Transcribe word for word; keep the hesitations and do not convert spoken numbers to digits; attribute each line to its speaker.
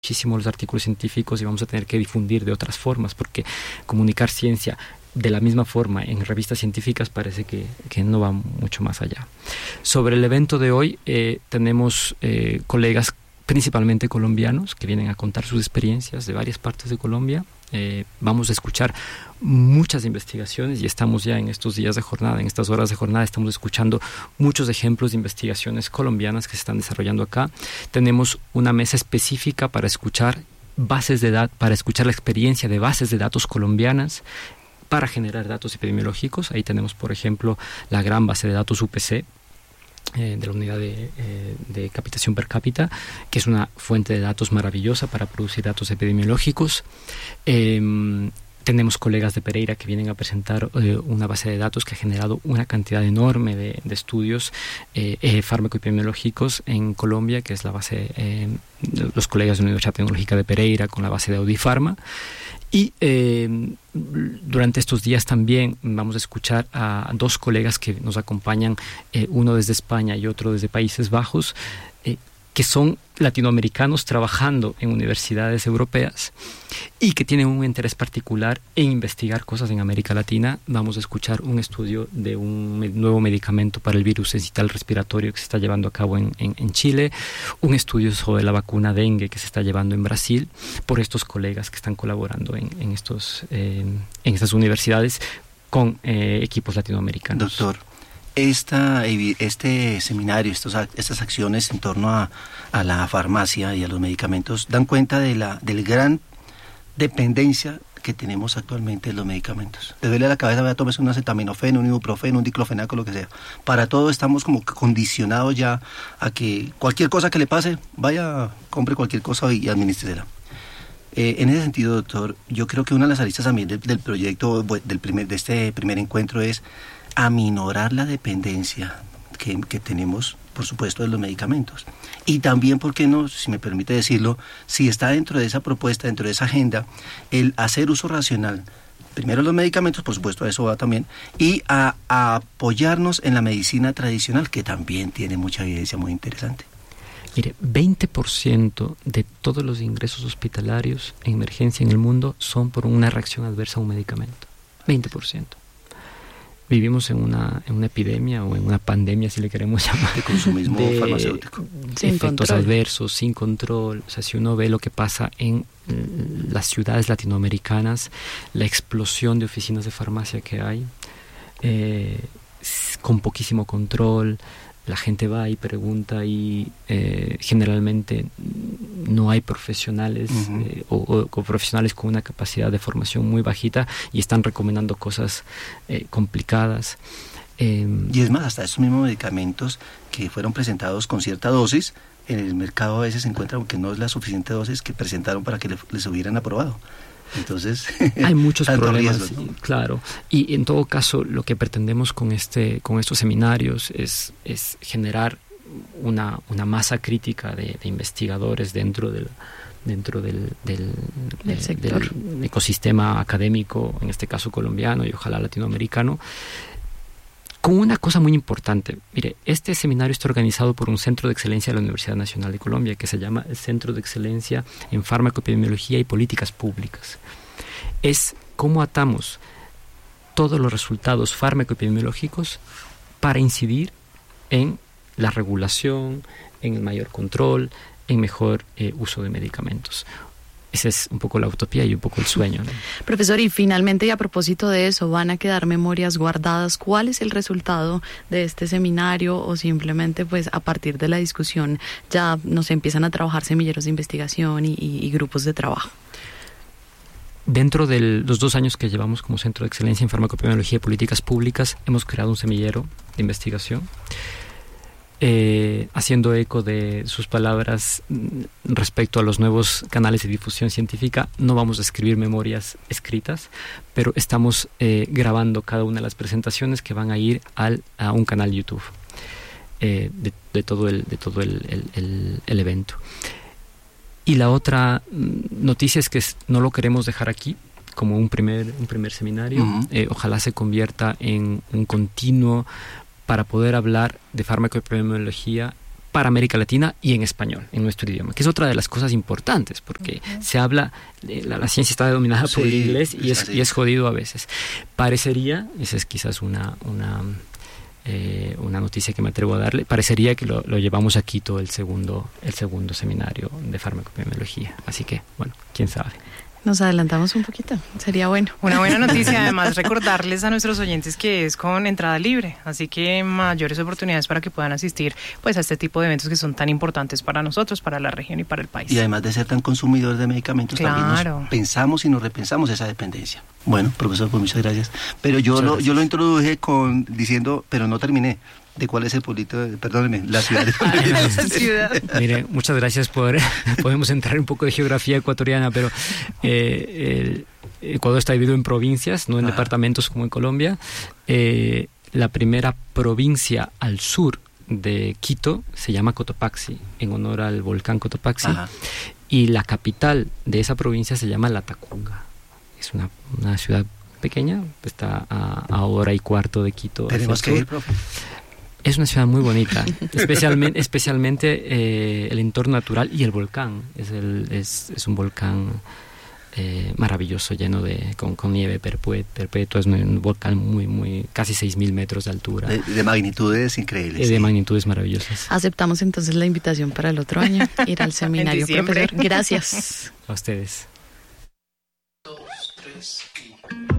Speaker 1: muchísimo los artículos científicos y vamos a tener que difundir de otras formas, porque comunicar ciencia de la misma forma en revistas científicas parece que, que no va mucho más allá. Sobre el evento de hoy, eh, tenemos eh, colegas principalmente colombianos que vienen a contar sus experiencias de varias partes de Colombia. Eh, vamos a escuchar muchas investigaciones y estamos ya en estos días de jornada, en estas horas de jornada, estamos escuchando muchos ejemplos de investigaciones colombianas que se están desarrollando acá. Tenemos una mesa específica para escuchar bases de datos, para escuchar la experiencia de bases de datos colombianas para generar datos epidemiológicos. Ahí tenemos, por ejemplo, la gran base de datos U P C, Eh, de la unidad de, eh, de capitación per cápita, que es una fuente de datos maravillosa para producir datos epidemiológicos. Eh, tenemos colegas de Pereira que vienen a presentar eh, una base de datos que ha generado una cantidad enorme de, de estudios eh, eh, fármaco-epidemiológicos en Colombia, que es la base eh, de los colegas de la Universidad Tecnológica de Pereira con la base de Audifarma. Y eh, durante estos días también vamos a escuchar a dos colegas que nos acompañan, eh, uno desde España y otro desde Países Bajos, eh, que son latinoamericanos trabajando en universidades europeas y que tienen un interés particular en investigar cosas en América Latina. Vamos a escuchar un estudio de un me- nuevo medicamento para el virus sincitial respiratorio que se está llevando a cabo en, en, en Chile, un estudio sobre la vacuna dengue que se está llevando en Brasil por estos colegas que están colaborando en, en, estos, eh, en estas universidades con eh, equipos latinoamericanos.
Speaker 2: Doctor, Esta, este seminario, estos, estas acciones en torno a, a la farmacia y a los medicamentos dan cuenta de la del gran dependencia que tenemos actualmente de los medicamentos. Le duele la cabeza, vaya, tómese un acetaminofeno, un ibuprofeno, un diclofenaco, lo que sea. Para todo estamos como condicionados ya a que cualquier cosa que le pase, vaya, compre cualquier cosa y, y administrésela. Eh, en ese sentido, doctor, yo creo que una de las aristas también del, del proyecto, del primer, de este primer encuentro es aminorar la dependencia que, que tenemos, por supuesto, de los medicamentos. Y también, ¿por qué no?, si me permite decirlo, si está dentro de esa propuesta, dentro de esa agenda, el hacer uso racional, primero los medicamentos, por supuesto, a eso va también, y a, a apoyarnos en la medicina tradicional, que también tiene mucha evidencia muy interesante.
Speaker 1: Mire, veinte por ciento de todos los ingresos hospitalarios en emergencia en el mundo son por una reacción adversa a un medicamento. veinte por ciento. Vivimos en una, en una epidemia o en una pandemia, si le queremos llamar,
Speaker 2: de consumismo de, farmacéutico.
Speaker 1: De efectos control. adversos, sin control. O sea, si uno ve lo que pasa en las ciudades latinoamericanas, la explosión de oficinas de farmacia que hay, eh, con poquísimo control, la gente va y pregunta y eh, generalmente no hay profesionales uh-huh. eh, o, o, o profesionales con una capacidad de formación muy bajita y están recomendando cosas eh, complicadas. Eh,
Speaker 2: y es más, hasta estos mismos medicamentos que fueron presentados con cierta dosis, en el mercado a veces se encuentran que no es la suficiente dosis que presentaron para que le, les hubieran aprobado. Entonces
Speaker 1: hay muchos problemas,
Speaker 2: riesgos, ¿no?
Speaker 1: Claro, y en todo caso lo que pretendemos con este con estos seminarios es, es generar una, una masa crítica de, de investigadores dentro del dentro del, del,
Speaker 3: del,
Speaker 1: eh,
Speaker 3: sector.
Speaker 1: del ecosistema académico, en este caso colombiano y ojalá latinoamericano, con una cosa muy importante. Mire, este seminario está organizado por un centro de excelencia de la Universidad Nacional de Colombia que se llama el Centro de Excelencia en Farmacoepidemiología y Políticas Públicas. Es cómo atamos todos los resultados farmacoepidemiológicos para incidir en la regulación, en el mayor control, en mejor eh, uso de medicamentos. Esa es un poco la utopía y un poco el sueño, ¿no?
Speaker 3: Profesor, y finalmente, y a propósito de eso, ¿van a quedar memorias guardadas? ¿Cuál es el resultado de este seminario? O simplemente, pues, a partir de la discusión ya nos empiezan a trabajar semilleros de investigación y, y, y grupos de trabajo.
Speaker 1: Dentro de los dos años que llevamos como Centro de Excelencia en Farmacoepidemiología y Políticas Públicas, hemos creado un semillero de investigación. Eh, haciendo eco de sus palabras respecto a los nuevos canales de difusión científica, no vamos a escribir memorias escritas, pero estamos eh, grabando cada una de las presentaciones que van a ir al, a un canal YouTube eh, de, de todo, el, de todo el, el, el, el evento. Y la otra noticia es que no lo queremos dejar aquí como un primer, un primer seminario. Uh-huh. eh, ojalá se convierta en un continuo para poder hablar de farmacoepidemiología para América Latina y en español, en nuestro idioma, que es otra de las cosas importantes, porque uh-huh. se habla, la, la ciencia está dominada sí, por el inglés y es, y es jodido a veces. Parecería, esa es quizás una, una, eh, una noticia que me atrevo a darle, parecería que lo, lo llevamos a Quito el segundo, el segundo seminario de farmacoepidemiología, así que, bueno, quién sabe.
Speaker 3: Nos adelantamos un poquito, sería bueno.
Speaker 4: Una buena noticia, además, recordarles a nuestros oyentes que es con entrada libre, así que mayores oportunidades para que puedan asistir pues a este tipo de eventos que son tan importantes para nosotros, para la región y para el país.
Speaker 2: Y además de ser tan consumidores de medicamentos, claro. también nos pensamos y nos repensamos esa dependencia. Bueno, profesor, pues muchas gracias. Pero yo lo, yo lo introduje con diciendo, pero no terminé. ¿De cuál es el pueblito? Perdóneme, la ciudad.
Speaker 4: la ciudad.
Speaker 1: Mire, muchas gracias por... podemos entrar un poco de geografía ecuatoriana, pero eh, el Ecuador está dividido en provincias, no en Ajá. departamentos como en Colombia. Eh, la primera provincia al sur de Quito se llama Cotopaxi, en honor al volcán Cotopaxi. Ajá. Y la capital de esa provincia se llama Latacunga. Es una, una ciudad pequeña, está a, a hora y cuarto de Quito.
Speaker 2: Tenemos que ir, profe.
Speaker 1: Es una ciudad muy bonita, especialmente, especialmente eh, el entorno natural y el volcán. Es, el, es, es un volcán eh, maravilloso, lleno de con, con nieve perpetua. Es un, un volcán muy, muy casi seis mil metros de altura.
Speaker 2: De, de magnitudes increíbles.
Speaker 1: De
Speaker 2: sí.
Speaker 1: magnitudes maravillosas.
Speaker 3: Aceptamos entonces la invitación para el otro año, ir al seminario, profesor. Gracias.
Speaker 1: A ustedes.
Speaker 2: Dos, tres y...